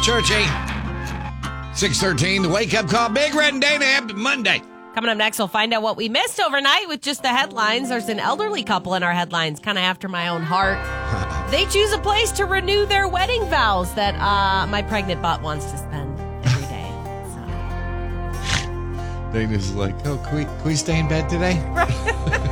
Churchy. 6:13, the wake-up call. Big Red and Dana, happy Monday. Coming up next, we'll find out what we missed overnight with just the headlines. There's an elderly couple in our headlines, kind of after my own heart. They choose a place to renew their wedding vows that my pregnant butt wants to spend every day. So. Dana's like, oh, can we stay in bed today?